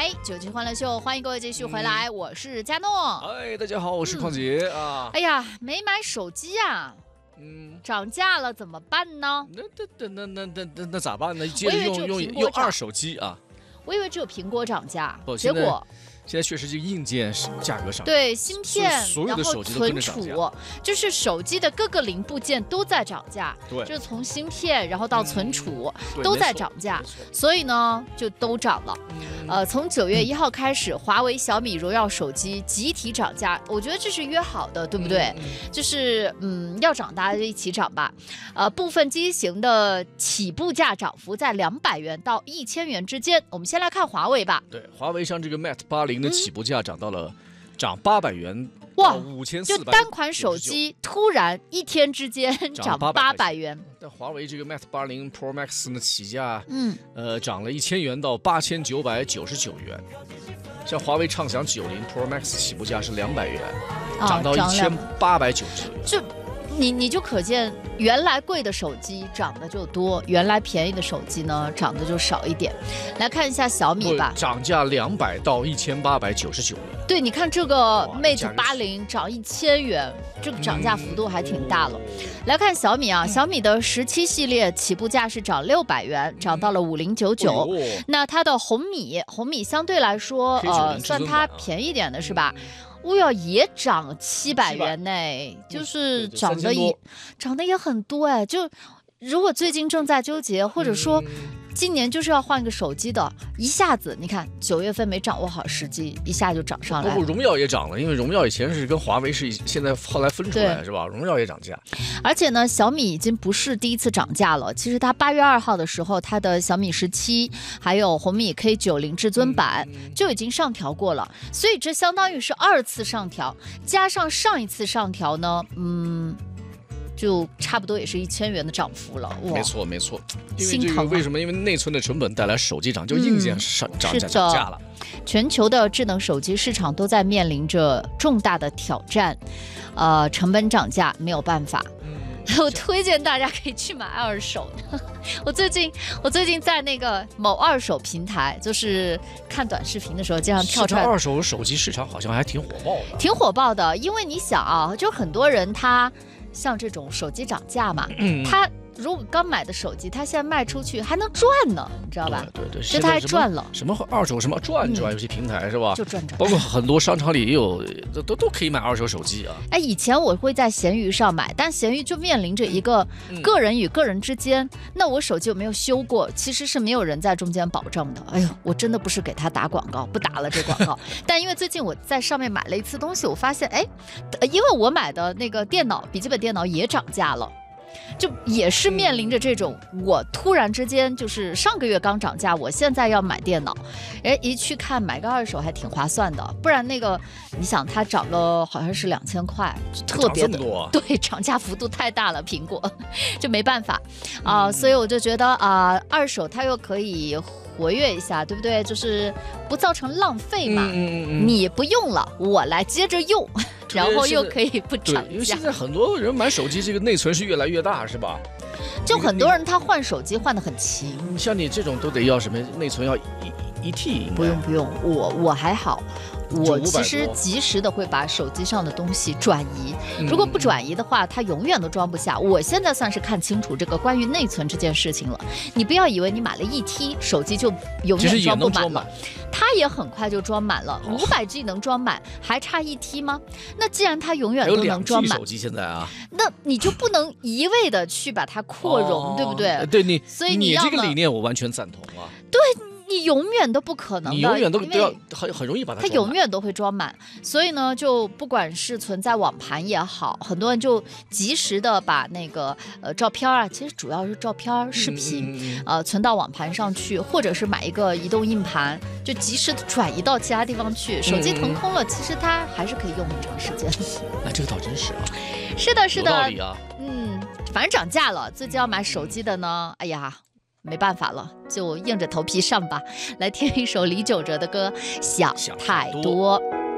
嘿，九七欢乐秀，欢迎各位继续回来，我是佳诺。 哎，大家好，我是邝杰啊。 哎呀，没买手机啊，涨价了怎么办呢？ 那咋办呢？接着用二手机啊。 我以为只有苹果涨价， 结果。现在确实这个硬件价格上， 对芯片， 所有的手机都跟着涨价， 然后存储，就是手机的各个零部件都在涨价， 对， 就是从芯片然后到存储都在涨价，所以呢就都涨了。从9月1号开始，华为、小米、荣耀手机集体涨价，我觉得这是约好的，对不对？就是要涨大家就一起涨吧。部分机型的起步价涨幅在200元到1000元之间。我们先来看华为吧。 对，华为像这个 Mate 80的起步价涨800元，哇，5400， 就单款手机突然一天之间涨800元。 但华为这个 Mate 80 Pro Max 呢起价，涨了1000元到8999元。像华为畅享90 Pro Max 起步价是200元，涨到1899元。 你就可见，原来贵的手机涨的就多，原来便宜的手机呢涨的就少一点。来看一下小米吧， 涨价200到1899元。 对，你看这个 Mate 80涨1000元，这个涨价幅度还挺大了。来看小米啊，小米的17系列起步价是涨600元，涨到了5099。那它的红米相对来说，算它便宜点的是吧？也涨700元呢，就是涨得也很多哎。就如果最近正在纠结，或者说今年就是要换一个手机的，一下子你看9月份没掌握好时机，一下就涨上来了。 荣耀也涨了，因为荣耀以前是跟华为是现在后来分出来是吧？荣耀也涨价。 而且呢，小米已经不是第一次涨价了。其实它8月2号的时候，它的小米17还有红米 K90 至尊版就已经上调过了，所以这相当于是2次上调，加上上一次上调呢，就差不多也是1000元的涨幅了。 没错，因为这个为什么？因为内存的成本带来手机涨，就硬件涨价了。 全球的智能手机市场都在面临着重大的挑战，成本涨价没有办法。我推荐大家可以去买二手的。我最近在那个某二手平台，就是看短视频的时候，经常跳出来。 二手手机市场好像还挺火爆的， 因为你想啊，就很多人他像这种手机涨价嘛，他如果刚买的手机，他现在卖出去还能赚呢，你知道吧？ 对， 就他还赚了。 什么二手什么赚有些平台是吧？ 就赚。 包括很多商场里也有，都可以买二手手机啊。 以前我会在闲鱼上买，但闲鱼就面临着一个个人与个人之间，那我手机有没有修过，其实是没有人在中间保证的。哎呦，我真的不是给他打广告，不打了这广告。但因为最近我在上面买了一次东西，我发现因为我买的那个笔记本电脑也涨价了。就也是面临着这种，我突然之间就是上个月刚涨价，我现在要买电脑，一去看买个二手还挺划算的，不然那个你想它涨了好像是2000块，特别的对，涨价幅度太大了，苹果就没办法所以我就觉得二手它又可以活跃一下，对不对？就是不造成浪费嘛。你不用了，我来接着用。然后又可以不涨价， 因为现在很多人买手机，这个内存是越来越大，是吧？ 就很多人他换手机换得很勤。 像你这种都得要什么内存要1T？ 不用，我还好。我其实及时的会把手机上的东西转移，如果不转移的话，它永远都装不下。我现在算是看清楚这个关于内存这件事情了。你不要以为你买了1T 手机就永远装不满了，它也很快就装满了。500G 能装满，还差1T 吗？那既然它永远都能装满， 手机现在那你就不能一味的去把它扩容，对不对？ 对所以你这个理念我完全赞同啊。 对。你永远都不可能的， 你永远都要很容易把它永远都会装满，所以呢，就不管是存在网盘也好，很多人就及时的把那个照片其实主要是照片、视频存到网盘上去，或者是买一个移动硬盘，就及时的转移到其他地方去。手机腾空了，其实它还是可以用很长时间。 这个倒真是是的， 有道理啊。 反正涨价了，最近要买手机的呢，哎呀。没办法了，就硬着头皮上吧。来听一首李玖哲的歌《想太多》。